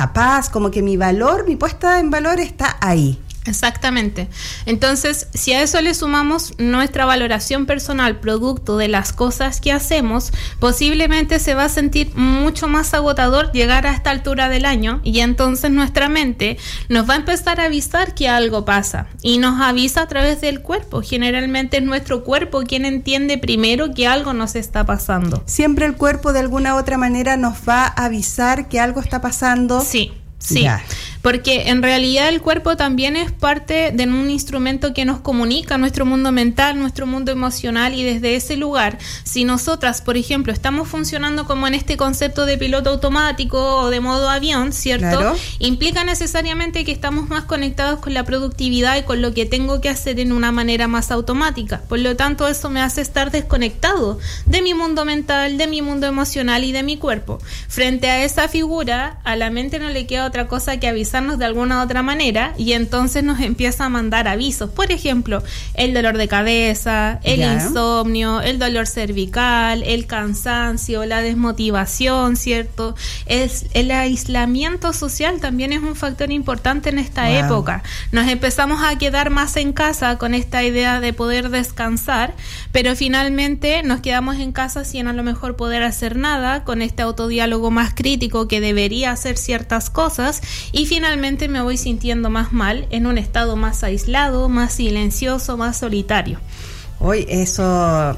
capaz, como que mi puesta en valor está ahí. Exactamente. Entonces, si a eso le sumamos nuestra valoración personal producto de las cosas que hacemos, posiblemente se va a sentir mucho más agotador llegar a esta altura del año, y entonces nuestra mente nos va a empezar a avisar que algo pasa, y nos avisa a través del cuerpo. Generalmente es nuestro cuerpo quien entiende primero que algo nos está pasando. Siempre el cuerpo de alguna u otra manera nos va a avisar que algo está pasando. Sí. Ya. Porque en realidad el cuerpo también es parte de un instrumento que nos comunica nuestro mundo mental, nuestro mundo emocional, y desde ese lugar, si nosotras, por ejemplo, estamos funcionando como en este concepto de piloto automático o de modo avión, ¿cierto? Claro. Implica necesariamente que estamos más conectados con la productividad y con lo que tengo que hacer en una manera más automática. Por lo tanto, eso me hace estar desconectado de mi mundo mental, de mi mundo emocional y de mi cuerpo. Frente a esa figura, a la mente no le queda otra cosa que avisarnos de alguna otra manera, y entonces nos empieza a mandar avisos. Por ejemplo, el dolor de cabeza, el insomnio, el dolor cervical, el cansancio, la desmotivación, ¿cierto? El aislamiento social también es un factor importante en esta época. Nos empezamos a quedar más en casa con esta idea de poder descansar, pero finalmente nos quedamos en casa sin a lo mejor poder hacer nada, con este autodiálogo más crítico que debería hacer ciertas cosas, y finalmente me voy sintiendo más mal, en un estado más aislado, más silencioso, más solitario. Hoy eso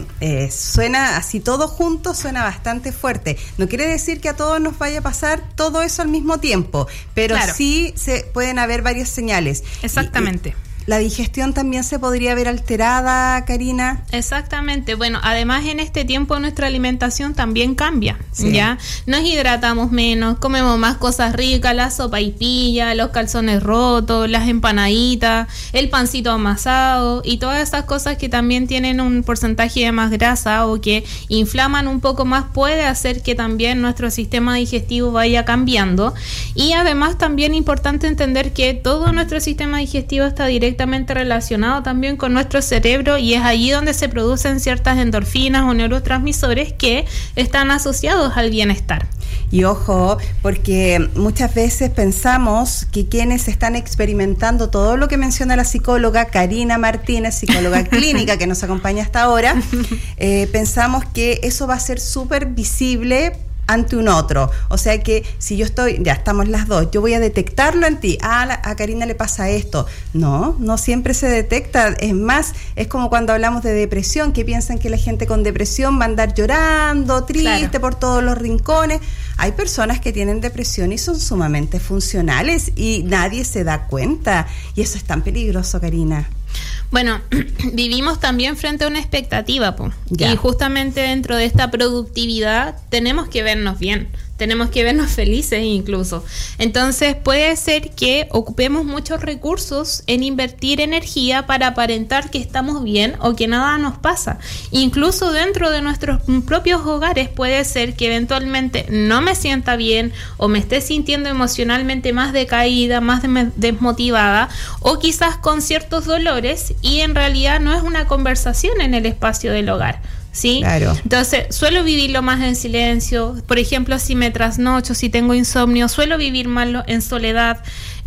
suena así todo junto, suena bastante fuerte. No quiere decir que a todos nos vaya a pasar todo eso al mismo tiempo, pero claro, sí pueden haber varias señales. Exactamente. ¿La digestión también se podría ver alterada, Karina? Exactamente. Bueno, además en este tiempo nuestra alimentación también cambia, ¿ya? Nos hidratamos menos, comemos más cosas ricas, la sopaipilla, los calzones rotos, las empanaditas, el pancito amasado y todas esas cosas que también tienen un porcentaje de más grasa o que inflaman un poco más, puede hacer que también nuestro sistema digestivo vaya cambiando. Y además también importante entender que todo nuestro sistema digestivo está directamente relacionado también con nuestro cerebro, y es allí donde se producen ciertas endorfinas o neurotransmisores que están asociados al bienestar. Y ojo, porque muchas veces pensamos que quienes están experimentando todo lo que menciona la psicóloga Karina Martínez, psicóloga clínica que nos acompaña hasta ahora, pensamos que eso va a ser súper visible ante un otro. O sea que si yo estoy, ya estamos las dos, yo voy a detectarlo en ti. A Karina le pasa esto. No siempre se detecta. Es más, es como cuando hablamos de depresión, que piensan que la gente con depresión va a andar llorando, triste por todos los rincones. Hay personas que tienen depresión y son sumamente funcionales y nadie se da cuenta. Y eso es tan peligroso, Karina. Bueno, vivimos también frente a una expectativa, y justamente dentro de esta productividad tenemos que vernos bien, tenemos que vernos felices incluso. Entonces puede ser que ocupemos muchos recursos en invertir energía para aparentar que estamos bien o que nada nos pasa. Incluso dentro de nuestros propios hogares puede ser que eventualmente no me sienta bien o me esté sintiendo emocionalmente más decaída, más desmotivada, o quizás con ciertos dolores, y en realidad no es una conversación en el espacio del hogar. ¿Sí? Claro. Entonces, suelo vivirlo más en silencio. Por ejemplo, si me trasnocho, si tengo insomnio, suelo vivir más en soledad.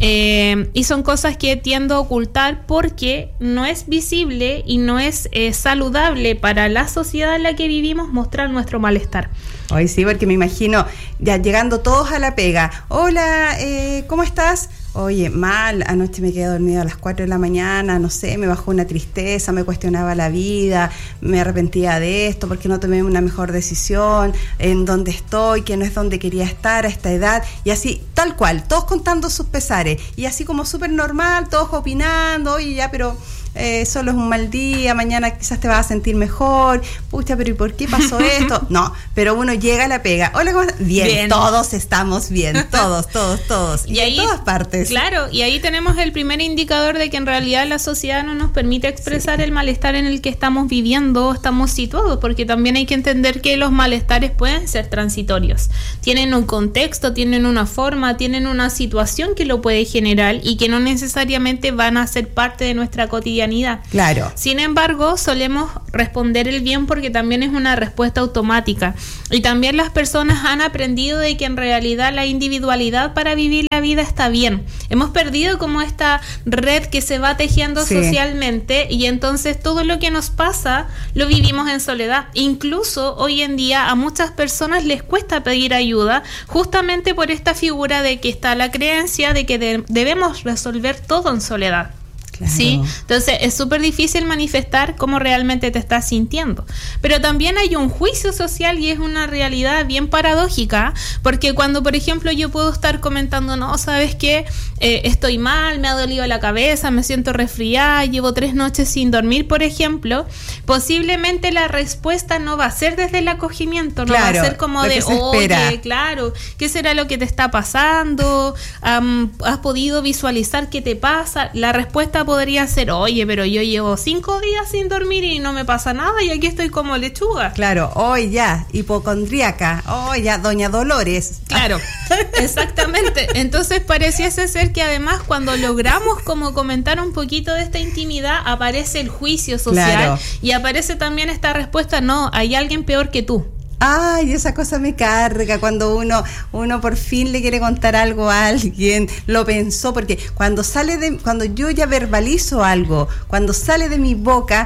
Y son cosas que tiendo a ocultar porque no es visible y no es saludable para la sociedad en la que vivimos mostrar nuestro malestar. Hoy sí, porque me imagino ya llegando todos a la pega. Hola, ¿cómo estás? Oye, mal, anoche me quedé dormida a las 4 de la mañana, no sé, me bajó una tristeza, me cuestionaba la vida, me arrepentía de esto, porque no tomé una mejor decisión, en dónde estoy, que no es donde quería estar a esta edad, y así, tal cual, todos contando sus pesares, y así como súper normal, todos opinando, oye, ya, pero solo es un mal día, mañana quizás te vas a sentir mejor, pucha, pero ¿y por qué pasó esto? No, pero uno llega a la pega, hola, ¿cómo estás? Bien, todos estamos bien, todos, y ahí, en todas partes. Claro, y ahí tenemos el primer indicador de que en realidad la sociedad no nos permite expresar el malestar en el que estamos viviendo, estamos situados, porque también hay que entender que los malestares pueden ser transitorios, tienen un contexto, tienen una forma, tienen una situación que lo puede generar y que no necesariamente van a ser parte de nuestra cotidianidad cotidianidad. Claro. Sin embargo, solemos responder el bien porque también es una respuesta automática. Y también las personas han aprendido de que en realidad la individualidad para vivir la vida está bien. Hemos perdido como esta red que se va tejiendo socialmente, y entonces todo lo que nos pasa lo vivimos en soledad. Incluso hoy en día a muchas personas les cuesta pedir ayuda justamente por esta figura de que está la creencia de que debemos resolver todo en soledad. Claro. ¿Sí? Entonces es súper difícil manifestar cómo realmente te estás sintiendo. Pero también hay un juicio social, y es una realidad bien paradójica, porque cuando, por ejemplo, yo puedo estar comentando, no, ¿sabes qué? Estoy mal, me ha dolido la cabeza, me siento resfriada, llevo 3 noches sin dormir, por ejemplo, posiblemente la respuesta no va a ser desde el acogimiento, no va a ser como de, oye, claro, ¿qué será lo que te está pasando? ¿Has podido visualizar qué te pasa? La respuesta podría ser, oye, pero yo llevo 5 días sin dormir y no me pasa nada y aquí estoy como lechuga. Claro, hoy ya, hipocondríaca, hoy ya, doña Dolores. Claro, exactamente. Entonces pareciese ser que además cuando logramos como comentar un poquito de esta intimidad, aparece el juicio social, y aparece también esta respuesta, no, hay alguien peor que tú. Ay, esa cosa me carga cuando uno por fin le quiere contar algo a alguien, lo pensó, porque cuando yo ya verbalizo algo, cuando sale de mi boca,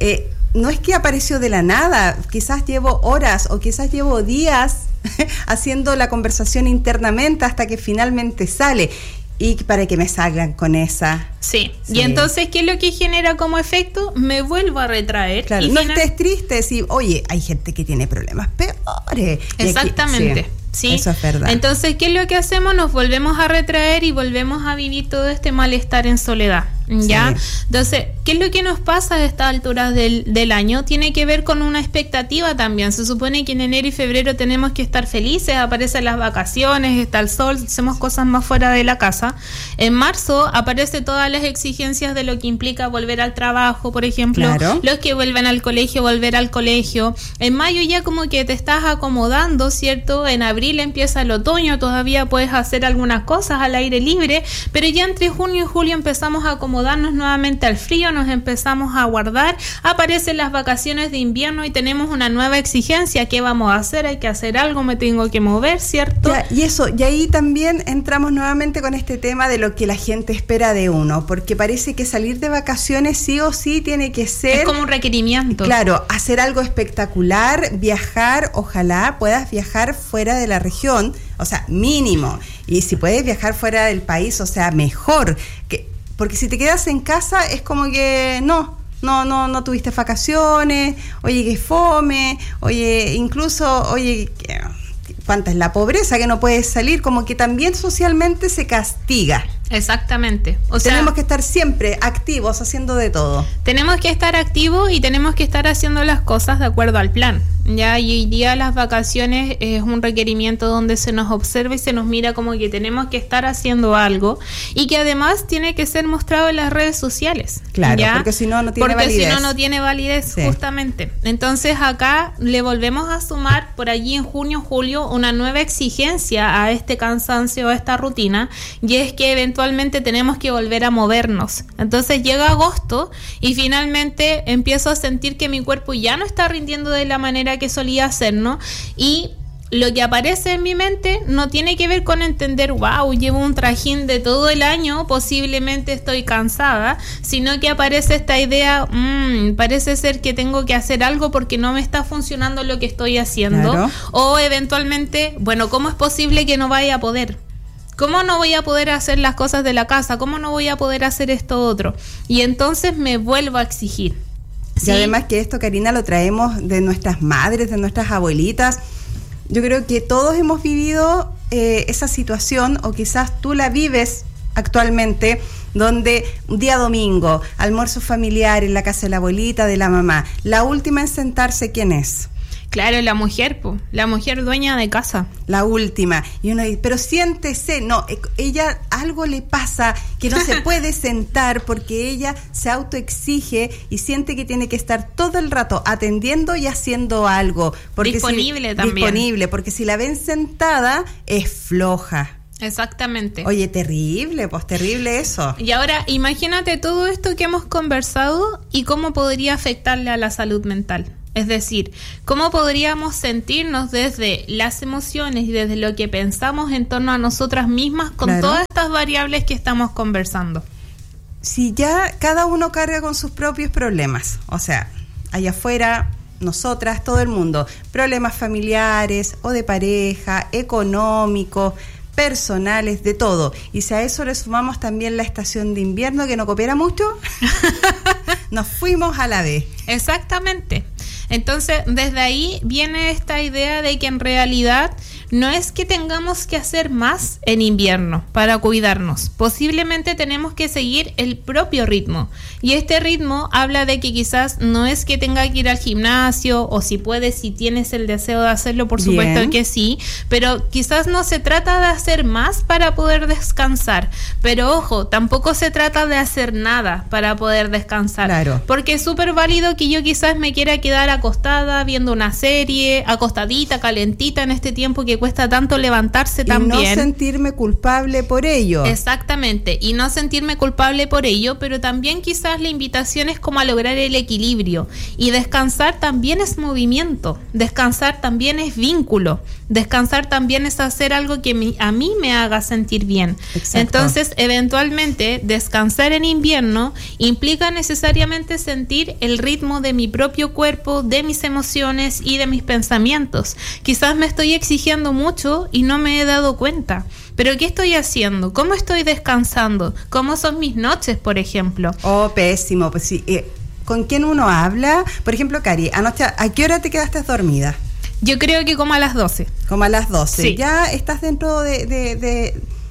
no es que apareció de la nada, quizás llevo horas o quizás llevo días haciendo la conversación internamente hasta que finalmente sale. Y para que me salgan con esa. Sí. Y entonces, ¿qué es lo que genera como efecto? Me vuelvo a retraer. Claro, no estés triste, si, oye, hay gente que tiene problemas peores. Exactamente. Aquí, sí. Eso es verdad. Entonces, ¿qué es lo que hacemos? Nos volvemos a retraer y volvemos a vivir todo este malestar en soledad. ¿Ya? Sí. Entonces, ¿qué es lo que nos pasa a estas alturas del año? Tiene que ver con una expectativa también. Se supone que en enero y febrero tenemos que estar felices, aparecen las vacaciones, está el sol, hacemos cosas más fuera de la casa. En marzo aparecen todas las exigencias de lo que implica volver al trabajo, por ejemplo, los que vuelven al colegio, volver al colegio. En mayo ya como que te estás acomodando, ¿cierto? En abril empieza el otoño, todavía puedes hacer algunas cosas al aire libre, pero ya entre junio y julio empezamos a acomodarnos nuevamente al frío, nos empezamos a guardar, aparecen las vacaciones de invierno y tenemos una nueva exigencia. ¿Qué vamos a hacer? Hay que hacer algo, me tengo que mover, ¿cierto? Y ahí también entramos nuevamente con este tema de lo que la gente espera de uno, porque parece que salir de vacaciones sí o sí tiene que ser... Es como un requerimiento. Claro, hacer algo espectacular, viajar, ojalá puedas viajar fuera de la región, o sea, mínimo, y si puedes viajar fuera del país, o sea, mejor, porque si te quedas en casa es como que no tuviste vacaciones, oye, que fome, oye, incluso, oye, cuánta es la pobreza que no puedes salir, como que también socialmente se castiga. Exactamente. Tenemos que estar siempre activos, haciendo de todo. Tenemos que estar activos y tenemos que estar haciendo las cosas de acuerdo al plan. Ya, y hoy día las vacaciones es un requerimiento donde se nos observa y se nos mira como que tenemos que estar haciendo algo, y que además tiene que ser mostrado en las redes sociales. Claro, ¿ya? porque si no tiene validez. Porque si no tiene validez, sí. Justamente. Entonces acá le volvemos a sumar por allí en junio, julio, una nueva exigencia a este cansancio, a esta rutina, y es que eventualmente tenemos que volver a movernos. Entonces llega agosto y finalmente empiezo a sentir que mi cuerpo ya no está rindiendo de la manera que solía hacer, ¿no? Y lo que aparece en mi mente no tiene que ver con entender, wow, llevo un trajín de todo el año, posiblemente estoy cansada, sino que aparece esta idea, parece ser que tengo que hacer algo porque no me está funcionando lo que estoy haciendo. Claro. O eventualmente, bueno, ¿cómo es posible que no vaya a poder? ¿Cómo no voy a poder hacer las cosas de la casa? ¿Cómo no voy a poder hacer esto otro? Y entonces me vuelvo a exigir. ¿Sí? Y además que esto, Karina, lo traemos de nuestras madres, de nuestras abuelitas. Yo creo que todos hemos vivido esa situación, o quizás tú la vives actualmente, donde un día domingo, almuerzo familiar en la casa de la abuelita, de la mamá, la última en sentarse, ¿quién es? Claro, la mujer dueña de casa. La última. Y uno dice, pero siéntese. No, ella algo le pasa que no se puede sentar porque ella se autoexige y siente que tiene que estar todo el rato atendiendo y haciendo algo. Porque disponible también. Disponible, porque si la ven sentada es floja. Exactamente. Oye, terrible, pues terrible eso. Y ahora imagínate todo esto que hemos conversado y cómo podría afectarle a la salud mental. Es decir, cómo podríamos sentirnos desde las emociones y desde lo que pensamos en torno a nosotras mismas con todas estas variables que estamos conversando. Si ya cada uno carga con sus propios problemas, o sea, allá afuera, nosotras, todo el mundo, problemas familiares o de pareja, económicos, personales, de todo. Y si a eso le sumamos también la estación de invierno que no coopera mucho, nos fuimos a la vez. Exactamente. Entonces, desde ahí viene esta idea de que en realidad no es que tengamos que hacer más en invierno para cuidarnos. Posiblemente tenemos que seguir el propio ritmo. Y este ritmo habla de que quizás no es que tenga que ir al gimnasio, o si puedes, si tienes el deseo de hacerlo, por supuesto Bien. Que sí. Pero quizás no se trata de hacer más para poder descansar. Pero ojo, tampoco se trata de hacer nada para poder descansar. Claro. Porque es súper válido que yo quizás me quiera quedar acostada viendo una serie, acostadita, calentita en este tiempo que cuesta tanto levantarse también. Y no sentirme culpable por ello. Exactamente, y no sentirme culpable por ello, pero también quizás la invitación es como a lograr el equilibrio. Y descansar también es movimiento, descansar también es vínculo, descansar también es hacer algo que a mí me haga sentir bien. Exacto. Entonces, eventualmente, descansar en invierno implica necesariamente sentir el ritmo de mi propio cuerpo, de mis emociones y de mis pensamientos. Quizás me estoy exigiendo mucho y no me he dado cuenta. ¿Pero qué estoy haciendo? ¿Cómo estoy descansando? ¿Cómo son mis noches, por ejemplo? Oh, pésimo. Pues sí. ¿Con quién uno habla? Por ejemplo, Cari, anoche, ¿a qué hora te quedaste dormida? Yo creo que como a las 12. Como a las 12. Sí. Ya estás dentro de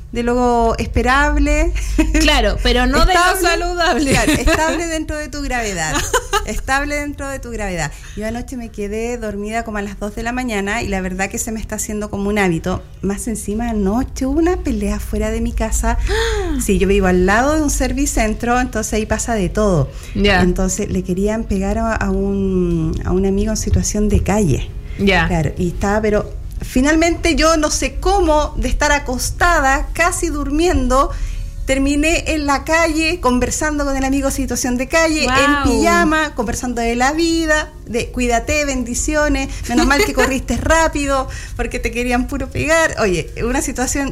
lo esperable. Claro, pero no estable, de lo saludable. Claro, estable dentro de tu gravedad. Estable dentro de tu gravedad. Yo anoche me quedé dormida como a las 2 de la mañana y la verdad que se me está haciendo como un hábito. Más encima anoche hubo una pelea fuera de mi casa. Sí, yo vivo al lado de un servicentro, entonces ahí pasa de todo. Yeah. Entonces le querían pegar a un amigo en situación de calle. Ya. Yeah. Claro, y estaba, pero finalmente yo no sé cómo, de estar acostada, casi durmiendo, terminé en la calle conversando con el amigo situación de calle, wow. En pijama, conversando de la vida, de cuídate, bendiciones, menos mal que corriste rápido porque te querían puro pegar. Oye, una situación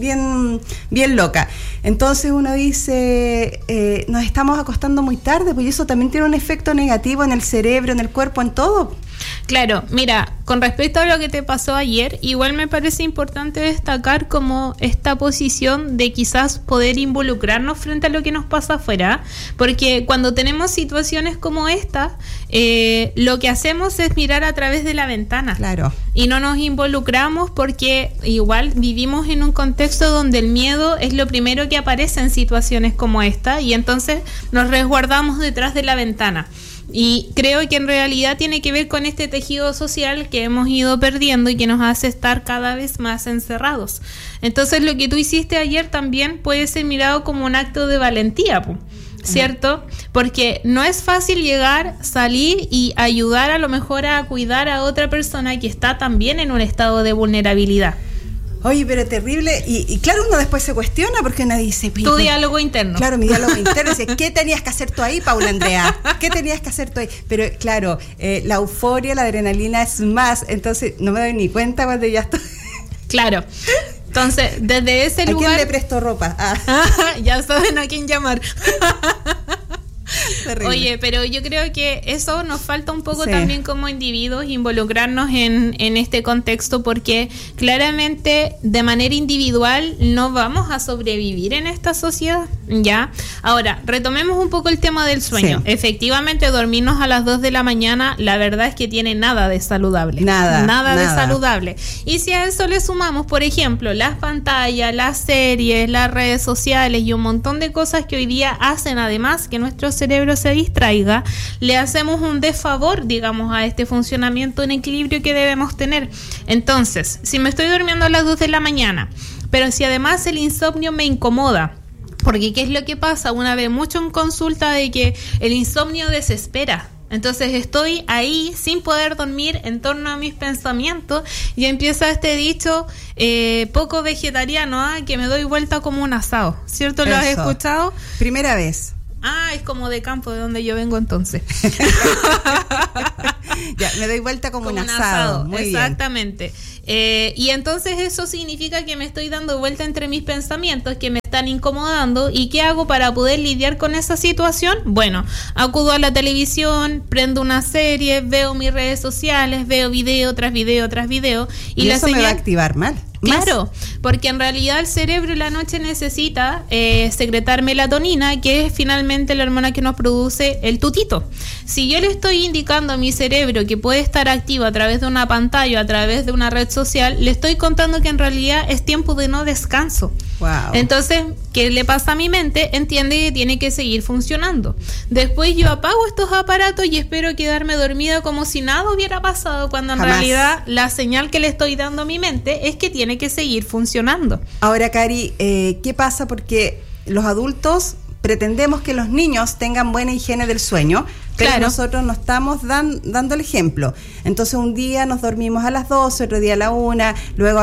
bien loca. Entonces uno dice, nos estamos acostando muy tarde, pues eso también tiene un efecto negativo en el cerebro, en el cuerpo, en todo. Claro, mira, con respecto a lo que te pasó ayer, igual me parece importante destacar como esta posición de quizás poder involucrarnos frente a lo que nos pasa afuera, porque cuando tenemos situaciones como esta, lo que hacemos es mirar a través de la ventana. Claro. Y no nos involucramos porque igual vivimos en un contexto donde el miedo es lo primero que aparece en situaciones como esta, y entonces nos resguardamos detrás de la ventana. Y creo que en realidad tiene que ver con este tejido social que hemos ido perdiendo y que nos hace estar cada vez más encerrados. Entonces lo que tú hiciste ayer también puede ser mirado como un acto de valentía, ¿cierto? Porque no es fácil llegar, salir y ayudar a lo mejor a cuidar a otra persona que está también en un estado de vulnerabilidad. Oye, pero terrible, y claro, uno después se cuestiona porque uno dice... Tu diálogo interno. Claro, mi diálogo interno, dice, ¿qué tenías que hacer tú ahí, Paula Andrea? ¿Qué tenías que hacer tú ahí? Pero claro, la euforia, la adrenalina es más, entonces no me doy ni cuenta cuando ya estoy... Claro, entonces desde ese lugar... ¿A quién le presto ropa? Ya saben a quién llamar. Terrible. Oye, pero yo creo que eso nos falta un poco también como individuos, involucrarnos en este contexto, porque claramente de manera individual no vamos a sobrevivir en esta sociedad, ¿ya? Ahora, retomemos un poco el tema del sueño. Sí. Efectivamente, dormirnos a las 2 de la mañana, la verdad es que tiene nada de saludable. Nada de saludable. Y si a eso le sumamos, por ejemplo, las pantallas, las series, las redes sociales y un montón de cosas que hoy día hacen además que nuestro cerebro se distraiga, le hacemos un desfavor, digamos, a este funcionamiento en equilibrio que debemos tener. Entonces, si me estoy durmiendo a las 2 de la mañana, pero si además el insomnio me incomoda, porque ¿qué es lo que pasa? Una vez mucho en consulta de que el insomnio desespera. Entonces estoy ahí sin poder dormir en torno a mis pensamientos y empieza este dicho poco vegetariano, que me doy vuelta como un asado, ¿cierto? ¿Lo has escuchado? Primera vez. Es como de campo, de donde yo vengo entonces. Ya, me doy vuelta como un asado. Muy exactamente. Y entonces eso significa que me estoy dando vuelta entre mis pensamientos que me están incomodando. ¿Y qué hago para poder lidiar con esa situación? Bueno, acudo a la televisión, prendo una serie, veo mis redes sociales, veo video tras video tras video. Y eso me va a activar mal. Claro, porque en realidad el cerebro en la noche necesita secretar melatonina, que es finalmente la hormona que nos produce el tutito. Si yo le estoy indicando a mi cerebro que puede estar activo a través de una pantalla, a través de una red social, le estoy contando que en realidad es tiempo de no descanso. Wow. Entonces, ¿qué le pasa a mi mente? Entiende que tiene que seguir funcionando. Después yo apago estos aparatos y espero quedarme dormida como si nada hubiera pasado, cuando en realidad la señal que le estoy dando a mi mente es que tiene que seguir funcionando. Ahora, Cari, ¿qué pasa? Porque los adultos pretendemos que los niños tengan buena higiene del sueño, pero nosotros no estamos dando el ejemplo. Entonces un día nos dormimos a las 12, otro día a la 1, luego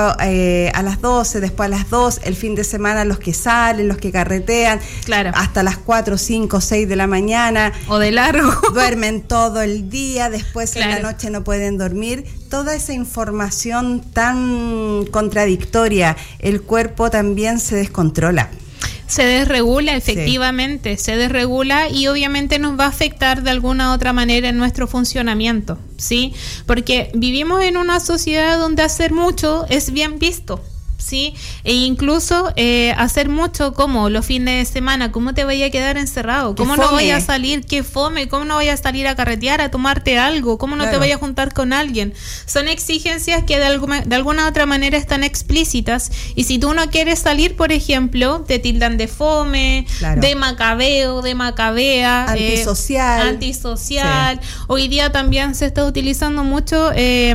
a las 12, después a las 2, el fin de semana los que salen, los que carretean, hasta las 4, 5, 6 de la mañana. O de largo. Duermen todo el día, después en la noche no pueden dormir. Toda esa información tan contradictoria, el cuerpo también se descontrola. Se desregula, efectivamente, se desregula y obviamente nos va a afectar de alguna u otra manera en nuestro funcionamiento, ¿sí? Porque vivimos en una sociedad donde hacer mucho es bien visto, ¿sí? E incluso hacer mucho como los fines de semana, ¿cómo te vaya a quedar encerrado? ¿Cómo no vaya a salir? ¿Qué fome? ¿Cómo no vaya a salir a carretear, a tomarte algo? ¿Cómo no te vaya a juntar con alguien? Son exigencias que de alguna u otra manera están explícitas, y si tú no quieres salir, por ejemplo, te tildan de fome, de macabeo, de macabea, antisocial. Sí. Hoy día también se está utilizando mucho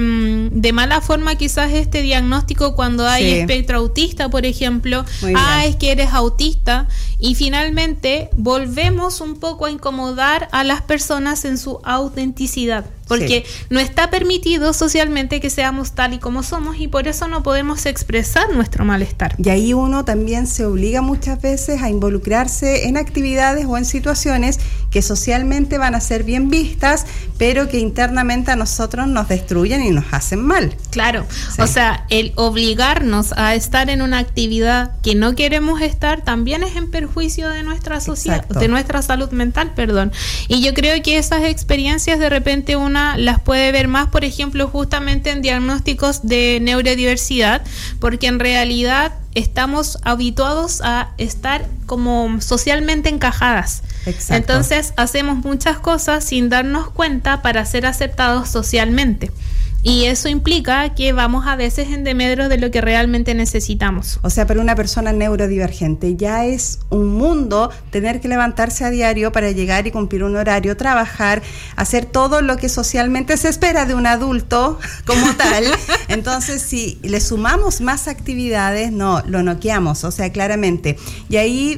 de mala forma quizás este diagnóstico cuando hay espectro autista, por ejemplo. Es que eres autista, y finalmente volvemos un poco a incomodar a las personas en su autenticidad, porque no está permitido socialmente que seamos tal y como somos, y por eso no podemos expresar nuestro malestar. Y ahí uno también se obliga muchas veces a involucrarse en actividades o en situaciones que socialmente van a ser bien vistas, pero que internamente a nosotros nos destruyen y nos hacen mal. Claro, o sea, el obligarnos a estar en una actividad que no queremos estar también es en perjuicio de nuestra sociedad, de nuestra salud mental, y yo creo que esas experiencias de repente una las puede ver más, por ejemplo, justamente en diagnósticos de neurodiversidad, porque en realidad estamos habituados a estar como socialmente encajadas. Exacto. Entonces hacemos muchas cosas sin darnos cuenta para ser aceptados socialmente. Y eso implica que vamos a veces en desmedro de lo que realmente necesitamos. O sea, para una persona neurodivergente ya es un mundo tener que levantarse a diario para llegar y cumplir un horario, trabajar, hacer todo lo que socialmente se espera de un adulto como tal. Entonces, si le sumamos más actividades, lo noqueamos, o sea, claramente. Y ahí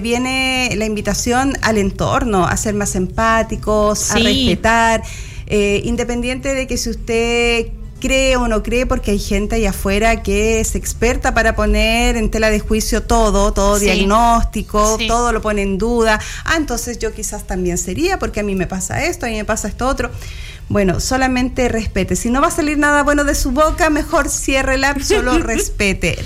viene la invitación al entorno, a ser más empáticos, a respetar. Independiente de que si usted cree o no cree, porque hay gente allá afuera que es experta para poner en tela de juicio todo diagnóstico, todo lo pone en duda. Entonces yo quizás también sería, porque a mí me pasa esto, a mí me pasa esto otro. Bueno, solamente respete. Si no va a salir nada bueno de su boca, mejor ciérrela, solo respete.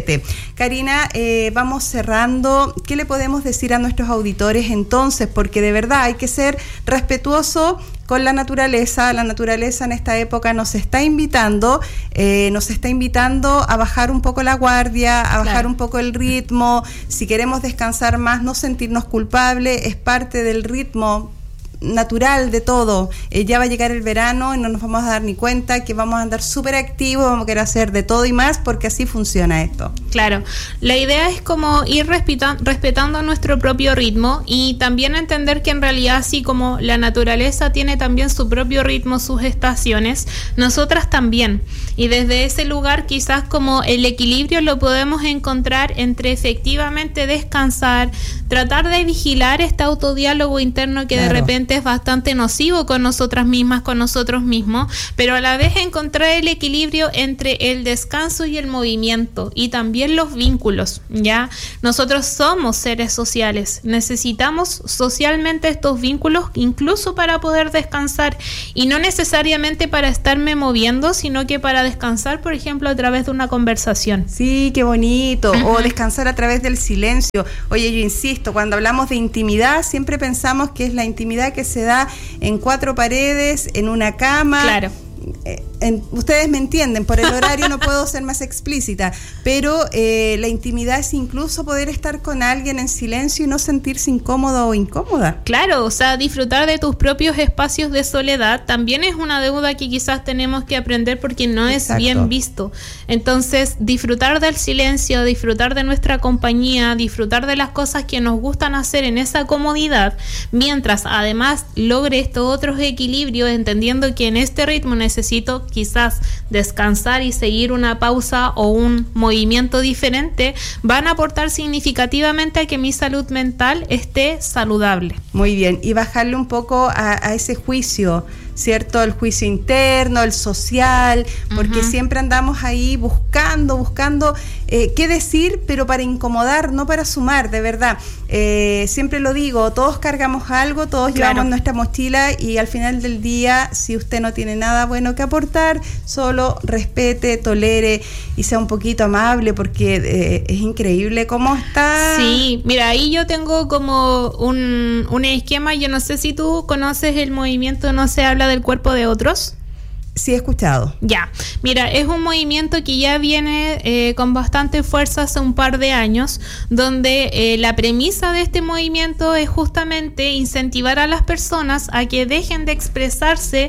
Karina, vamos cerrando. ¿Qué le podemos decir a nuestros auditores entonces? Porque de verdad hay que ser respetuoso con la naturaleza. La naturaleza en esta época nos está invitando a bajar un poco la guardia, a bajar un poco el ritmo. Si queremos descansar más, no sentirnos culpables, es parte del ritmo natural de todo. Ya va a llegar el verano y no nos vamos a dar ni cuenta que vamos a andar súper activos, vamos a querer hacer de todo y más, porque así funciona esto. Claro, la idea es como ir respetando nuestro propio ritmo, y también entender que en realidad, así como la naturaleza tiene también su propio ritmo, sus estaciones, nosotras también, y desde ese lugar quizás como el equilibrio lo podemos encontrar entre efectivamente descansar, tratar de vigilar este autodiálogo interno que de repente realmente es bastante nocivo con nosotras mismas, con nosotros mismos, pero a la vez encontrar el equilibrio entre el descanso y el movimiento y también los vínculos, ¿ya? Nosotros somos seres sociales, necesitamos socialmente estos vínculos incluso para poder descansar y no necesariamente para estarme moviendo, sino que para descansar, por ejemplo, a través de una conversación. Sí, qué bonito. O descansar a través del silencio. Oye, yo insisto, cuando hablamos de intimidad, siempre pensamos que es la intimidad que se da en 4 paredes, en una cama. Claro. Ustedes me entienden, por el horario no puedo ser más explícita, pero la intimidad es incluso poder estar con alguien en silencio y no sentirse incómodo o incómoda. Claro, o sea, disfrutar de tus propios espacios de soledad también es una deuda que quizás tenemos que aprender porque no es bien visto. Entonces, disfrutar del silencio, disfrutar de nuestra compañía, disfrutar de las cosas que nos gustan hacer en esa comodidad, mientras además logre estos otros equilibrios, entendiendo que en este ritmo necesito quizás descansar y seguir una pausa o un movimiento diferente, van a aportar significativamente a que mi salud mental esté saludable. Muy bien, y bajarle un poco a ese juicio, ¿cierto? El juicio interno, el social, porque siempre andamos ahí buscando qué decir, pero para incomodar, no para sumar, de verdad. Siempre lo digo, todos cargamos algo, todos llevamos nuestra mochila y al final del día, si usted no tiene nada bueno que aportar, solo respete, tolere y sea un poquito amable, porque es increíble cómo está. Sí, mira, ahí yo tengo como un esquema, yo no sé si tú conoces el movimiento No se habla del cuerpo de otros. Sí, he escuchado. Ya, mira, es un movimiento que ya viene con bastante fuerza hace un par de años, donde la premisa de este movimiento es justamente incentivar a las personas a que dejen de expresarse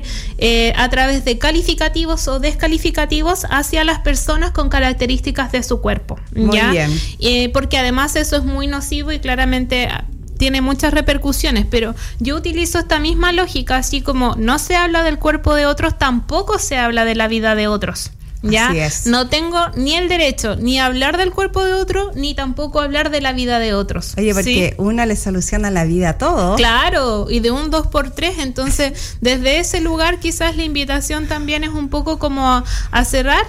a través de calificativos o descalificativos hacia las personas con características de su cuerpo. Muy bien. Porque además eso es muy nocivo y claramente tiene muchas repercusiones, pero yo utilizo esta misma lógica, así como no se habla del cuerpo de otros, tampoco se habla de la vida de otros. ¿Ya? Así es. No tengo ni el derecho ni a hablar del cuerpo de otro, ni tampoco hablar de la vida de otros. Oye, porque una le soluciona la vida a todo. Claro, y de un 2x3, entonces desde ese lugar quizás la invitación también es un poco como a cerrar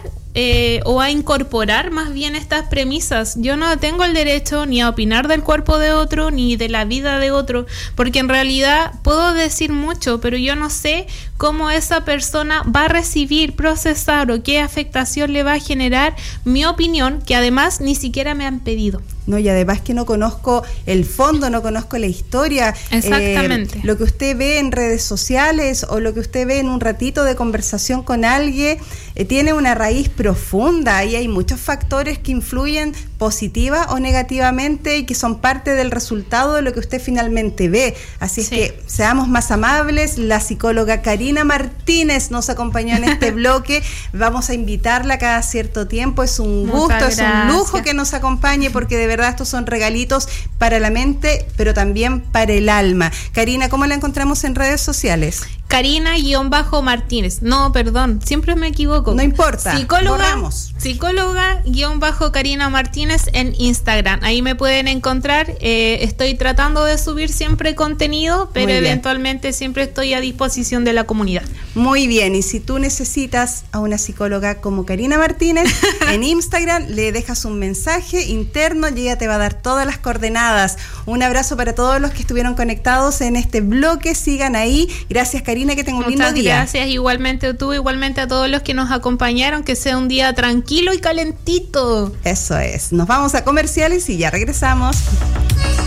o a incorporar más bien estas premisas. Yo no tengo el derecho ni a opinar del cuerpo de otro ni de la vida de otro, porque en realidad puedo decir mucho, pero yo no sé cómo esa persona va a recibir, procesar o qué afectación le va a generar mi opinión, que además ni siquiera me han pedido. No, y además que no conozco el fondo, no conozco la historia. Exactamente. Lo que usted ve en redes sociales o lo que usted ve en un ratito de conversación con alguien tiene una raíz profunda y hay muchos factores que influyen positiva o negativamente y que son parte del resultado de lo que usted finalmente ve. Así es que seamos más amables. La psicóloga Karina Martínez nos acompañó en este bloque. Vamos a invitarla cada cierto tiempo. Es un gusto, es un lujo que nos acompañe, porque de verdad estos son regalitos para la mente, pero también para el alma. Karina, ¿cómo la encontramos en redes sociales? Karina-Martínez. No, perdón, siempre me equivoco. No importa. Psicóloga-Karina Martínez en Instagram. Ahí me pueden encontrar. Estoy tratando de subir siempre contenido, pero eventualmente siempre estoy a disposición de la comunidad. Muy bien. Y si tú necesitas a una psicóloga como Karina Martínez, en Instagram le dejas un mensaje interno y ella te va a dar todas las coordenadas. Un abrazo para todos los que estuvieron conectados en este bloque. Sigan ahí. Gracias, Karina, que tenga un lindo día. Gracias, igualmente tú, igualmente a todos los que nos acompañaron, que sea un día tranquilo y calentito. Eso es. Nos vamos a comerciales y ya regresamos.